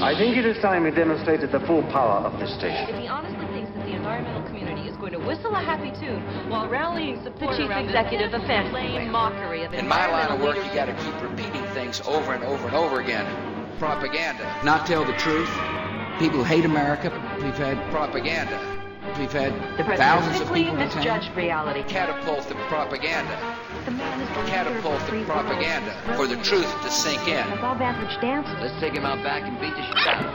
I think it is time we demonstrated the full power of this station. If he honestly thinks that the environmental community is going to whistle a happy tune while rallying support the chief around executive offense. lame mockery of In my line of work, environmental you got to keep repeating things over and over and over again. Propaganda. Not tell the truth. People who hate America. We've had propaganda. We've had The thousands president of simply people in town. misjudged reality. Catapult the propaganda. The man is the leader of Catapult the the free propaganda world. for the truth to sink in. Above average dances. Let's take him out back and beat the shit out of him.